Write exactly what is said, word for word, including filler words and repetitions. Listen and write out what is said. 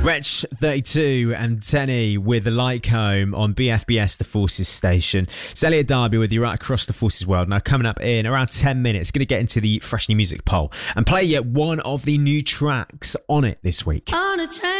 Wretch thirty-two and Tenny with the Like Home on B F B S, the Forces station. It's Elliot Darby with you right across the Forces world. Now, coming up in around ten minutes, going to get into the Fresh New Music poll and play yet one of the new tracks on it this week. On a train.